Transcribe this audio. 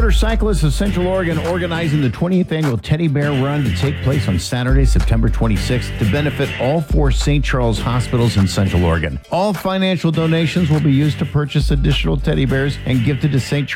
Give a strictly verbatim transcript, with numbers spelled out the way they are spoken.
Motorcyclists of Central Oregon organizing the twentieth annual Teddy Bear Run to take place on Saturday, September twenty-sixth to benefit all four Saint Charles hospitals in Central Oregon. All financial donations will be used to purchase additional teddy bears and gifted to Saint